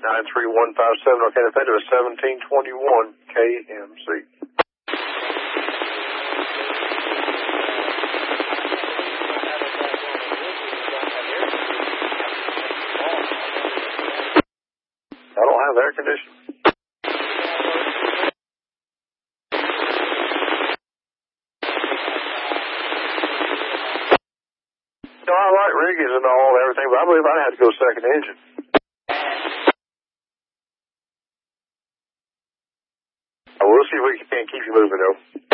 93157. Okay, effective at 1721 KMC. I don't have air conditioning. No, I like riggings and all and everything, but I believe I had to go second engine. We'll see if we can keep you moving, though.